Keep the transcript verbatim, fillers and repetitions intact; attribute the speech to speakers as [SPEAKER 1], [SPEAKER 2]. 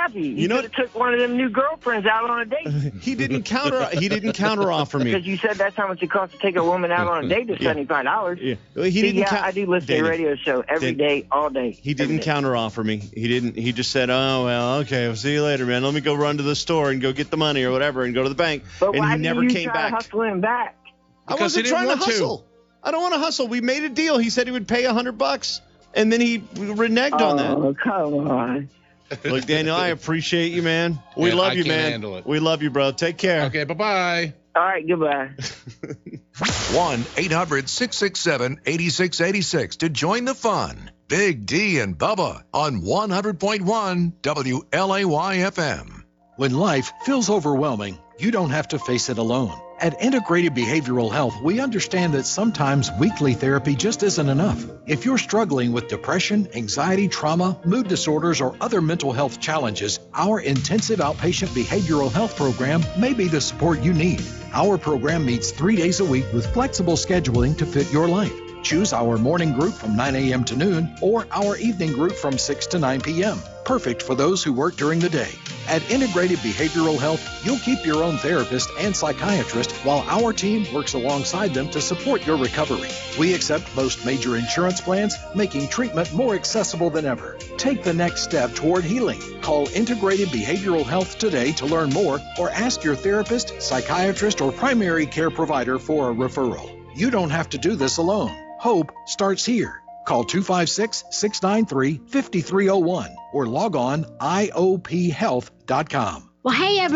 [SPEAKER 1] happy. You,
[SPEAKER 2] You know
[SPEAKER 1] could have took one of them new girlfriends out on a date.
[SPEAKER 2] He didn't counter. He didn't counter offer me.
[SPEAKER 1] Because you said that's how much it costs to take a woman out on a date is
[SPEAKER 2] Yeah.
[SPEAKER 1] seventy-five dollars.
[SPEAKER 2] Yeah, well, he
[SPEAKER 1] See,
[SPEAKER 2] didn't.
[SPEAKER 1] yeah,
[SPEAKER 2] count-
[SPEAKER 1] I do listen
[SPEAKER 2] Danny,
[SPEAKER 1] to a radio show every
[SPEAKER 2] Danny,
[SPEAKER 1] day, all day.
[SPEAKER 2] He didn't counter offer me. He didn't. He just said, "Oh well, okay, I'll see you later, man. Let me go run to the store and go get the money or whatever, and go to the bank."
[SPEAKER 1] But
[SPEAKER 2] and
[SPEAKER 1] why
[SPEAKER 2] he
[SPEAKER 1] did
[SPEAKER 2] never
[SPEAKER 1] you
[SPEAKER 2] came
[SPEAKER 1] try
[SPEAKER 2] back.
[SPEAKER 1] to hustle him back?
[SPEAKER 2] I
[SPEAKER 3] Because he
[SPEAKER 2] wasn't
[SPEAKER 3] didn't
[SPEAKER 2] trying
[SPEAKER 3] want
[SPEAKER 2] to
[SPEAKER 3] to.
[SPEAKER 2] hustle. I don't want to hustle. We made a deal. He said he would pay a hundred bucks, and then he reneged on that.
[SPEAKER 1] Oh, come on.
[SPEAKER 2] Look, Daniel, I appreciate you, man. We
[SPEAKER 3] Yeah,
[SPEAKER 2] love
[SPEAKER 3] I
[SPEAKER 2] you,
[SPEAKER 3] can't
[SPEAKER 2] man.
[SPEAKER 3] handle it.
[SPEAKER 2] We love you, bro. Take care.
[SPEAKER 3] Okay, bye-bye.
[SPEAKER 1] All right, goodbye.
[SPEAKER 4] one eight hundred six six seven eight six eight six to join the fun. Big D and Bubba on one hundred point one W L A Y F M.
[SPEAKER 5] When life feels overwhelming, you don't have to face it alone. At Integrated Behavioral Health, we understand that sometimes weekly therapy just isn't enough. If you're struggling with depression, anxiety, trauma, mood disorders, or other mental health challenges, our intensive outpatient behavioral health program may be the support you need. Our program meets three days a week with flexible scheduling to fit your life. Choose our morning group from nine a.m. to noon or our evening group from six to nine p.m. Perfect for those who work during the day. At Integrated Behavioral Health, you'll keep your own therapist and psychiatrist while our team works alongside them to support your recovery. We accept most major insurance plans, making treatment more accessible than ever. Take the next step toward healing. Call Integrated Behavioral Health today to learn more or ask your therapist, psychiatrist, or primary care provider for a referral. You don't have to do this alone. Hope starts here. Call two five six, six nine three, five three zero one or log on I O P health dot com.
[SPEAKER 6] Well, hey, everybody.